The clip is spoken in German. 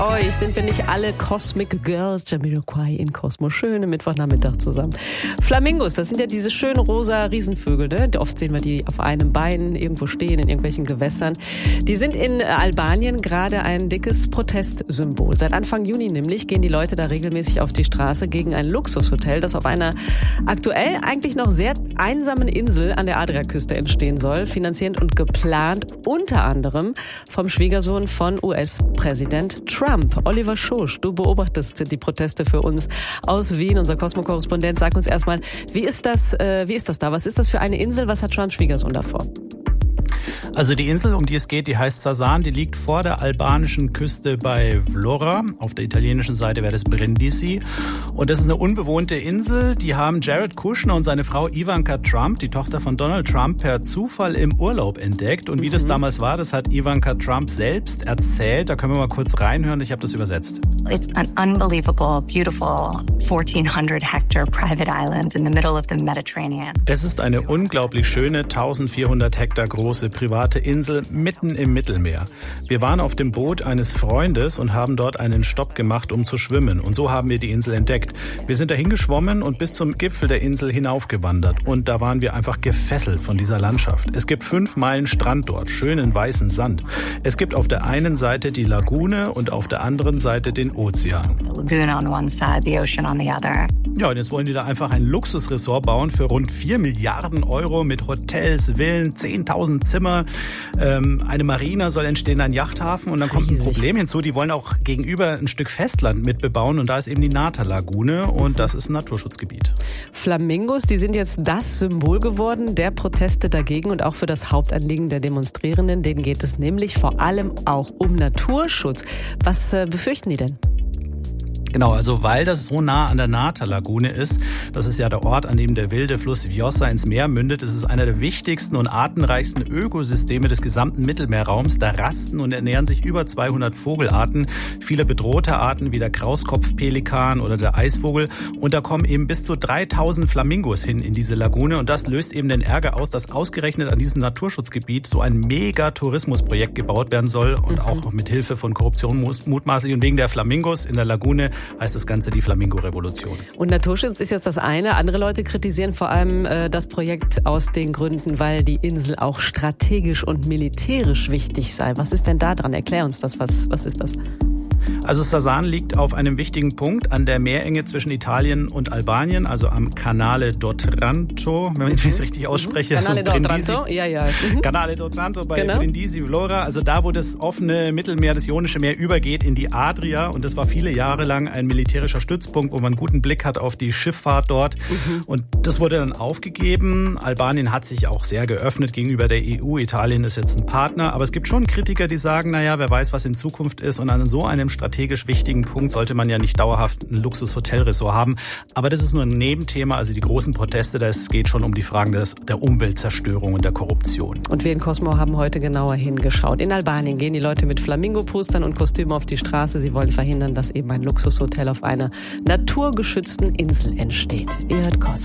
euch sind wir nicht alle Cosmic Girls, Jamiroquai in Cosmo. Schöne Mittwochnachmittag zusammen. Flamingos, das sind ja diese schönen rosa Riesenvögel, ne? Oft sehen wir die auf einem Bein irgendwo stehen in irgendwelchen Gewässern. Die sind in Albanien gerade ein dickes Protestsymbol. Seit Anfang Juni nämlich gehen die Leute da regelmäßig auf die Straße gegen ein Luxushotel, das auf einer aktuell eigentlich noch sehr einsamen Insel an der Adriaküste entstehen soll. Finanziert und geplant unter anderem vom Schwiegersohn von US-Präsident Trump. Oliver Schosch, du beobachtest die Proteste für uns aus Wien, unser Cosmo-Korrespondent. Sag uns erstmal, wie ist das da? Was ist das für eine Insel? Was hat Trumps Schwiegersohn davor? Also die Insel, um die es geht, die heißt Sasan, die liegt vor der albanischen Küste bei Vlora. Auf der italienischen Seite wäre das Brindisi. Und das ist eine unbewohnte Insel. Die haben Jared Kushner und seine Frau Ivanka Trump, die Tochter von Donald Trump, per Zufall im Urlaub entdeckt. Und wie das damals war, das hat Ivanka Trump selbst erzählt. Da können wir mal kurz reinhören. Ich habe das übersetzt. It's an unbelievable, beautiful 1400-hectare private island in the middle of the Mediterranean. Es ist eine unglaublich schöne, 1400 Hektar große private Insel mitten im Mittelmeer. Wir waren auf dem Boot eines Freundes und haben dort einen Stopp gemacht, um zu schwimmen. Und so haben wir die Insel entdeckt. Wir sind dahin geschwommen und bis zum Gipfel der Insel hinaufgewandert. Und da waren wir einfach gefesselt von dieser Landschaft. Es gibt 5 Meilen Strand dort, schönen weißen Sand. Es gibt auf der einen Seite die Lagune und auf der anderen Seite den Ozean. The lagoon on one side, the ocean on the other. Ja, und jetzt wollen die da einfach ein Luxusresort bauen für rund 4 Milliarden Euro mit Hotels, Villen, 10.000 Zimmer. Eine Marina soll entstehen, ein Yachthafen. Und dann kommt ein Problem hinzu, die wollen auch gegenüber ein Stück Festland mitbebauen. Und da ist eben die Nata-Lagune und das ist ein Naturschutzgebiet. Flamingos, die sind jetzt das Symbol geworden der Proteste dagegen und auch für das Hauptanliegen der Demonstrierenden. Denen geht es nämlich vor allem auch um Naturschutz. Was befürchten die denn? Genau, also weil das so nah an der Nata-Lagune ist, das ist ja der Ort, an dem der wilde Fluss Vjosa ins Meer mündet. Es ist einer der wichtigsten und artenreichsten Ökosysteme des gesamten Mittelmeerraums. Da rasten und ernähren sich über 200 Vogelarten, viele bedrohte Arten wie der Krauskopfpelikan oder der Eisvogel. Und da kommen eben bis zu 3000 Flamingos hin in diese Lagune. Und das löst eben den Ärger aus, dass ausgerechnet an diesem Naturschutzgebiet so ein Mega-Tourismusprojekt gebaut werden soll und auch mit Hilfe von Korruption mutmaßlich. Und wegen der Flamingos in der Lagune heißt das Ganze die Flamingo-Revolution. Und Naturschutz ist jetzt das eine. Andere Leute kritisieren vor allem das Projekt aus den Gründen, weil die Insel auch strategisch und militärisch wichtig sei. Was ist denn da dran? Erklär uns das. Was ist das? Also Sasan liegt auf einem wichtigen Punkt an der Meerenge zwischen Italien und Albanien, also am Canale d'Otranto, wenn ich es richtig ausspreche. Canale d'Otranto, ja. Canale d'Otranto bei Brindisi, Vlora, also da, wo das offene Mittelmeer, das Ionische Meer übergeht in die Adria. Und das war viele Jahre lang ein militärischer Stützpunkt, wo man einen guten Blick hat auf die Schifffahrt dort. Und das wurde dann aufgegeben. Albanien hat sich auch sehr geöffnet gegenüber der EU. Italien ist jetzt ein Partner. Aber es gibt schon Kritiker, die sagen, naja, wer weiß, was in Zukunft ist. Und an so einem strategisch wichtigen Punkt sollte man ja nicht dauerhaft ein Luxus-Hotelresort haben. Aber das ist nur ein Nebenthema. Also die großen Proteste, das geht schon um die Fragen der Umweltzerstörung und der Korruption. Und wir in Cosmo haben heute genauer hingeschaut. In Albanien gehen die Leute mit Flamingo-Postern und Kostümen auf die Straße. Sie wollen verhindern, dass eben ein Luxushotel auf einer naturgeschützten Insel entsteht. Ihr hört Cosmo.